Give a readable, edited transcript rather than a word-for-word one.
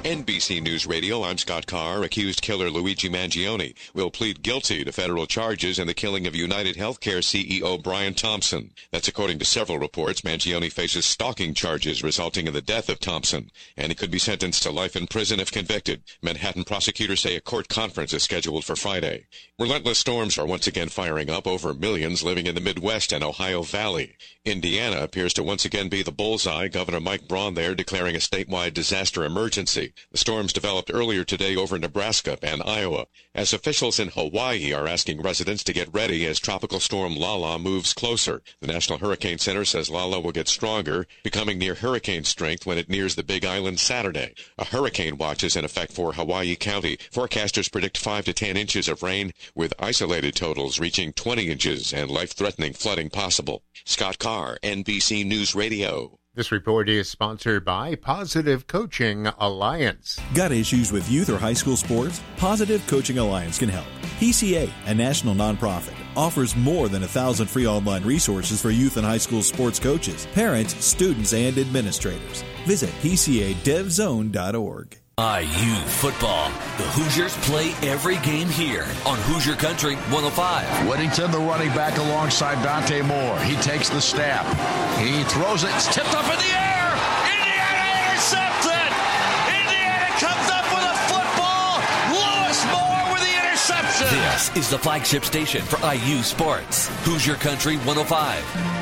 NBC News Radio, I'm Scott Carr. Accused killer Luigi Mangione will plead guilty to federal charges in the killing of United Healthcare CEO Brian Thompson. That's according to several reports. Mangione faces stalking charges resulting in the death of Thompson, and he could be sentenced to life in prison if convicted. Manhattan prosecutors say a court conference is scheduled for Friday. Relentless storms are once again firing up over millions living in the Midwest and Ohio Valley. Indiana appears to once again be the bullseye. Governor Mike Braun there declaring a statewide disaster emergency. The storms developed earlier today over Nebraska and Iowa, as officials in Hawaii are asking residents to get ready as Tropical Storm Lala moves closer. The National Hurricane Center says Lala will get stronger, becoming near hurricane strength when it nears the Big Island Saturday. A hurricane watch is in effect for Hawaii County. Forecasters predict 5 to 10 inches of rain, with isolated totals reaching 20 inches and life-threatening flooding possible. Scott Carr, NBC News Radio. This report is sponsored by Positive Coaching Alliance. Got issues with youth or high school sports? Positive Coaching Alliance can help. PCA, a national nonprofit, offers more than 1,000 free online resources for youth and high school sports coaches, parents, students, and administrators. Visit PCADevZone.org. IU football. The Hoosiers play every game here on Hoosier Country 105. Whittington, the running back alongside Dante Moore. He takes the snap. He throws it. It's tipped up in the air. Indiana intercepted. Indiana comes up with a football. Lewis Moore with the interception. This is the flagship station for IU sports. Hoosier Country 105.